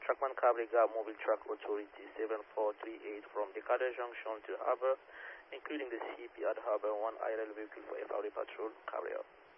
Trackman Cabrega Mobile Truck Authority 7438 from the Carter Junction to Harbor, including the CP at Harbor, 1 idle vehicle for FRA patrol. Carry out.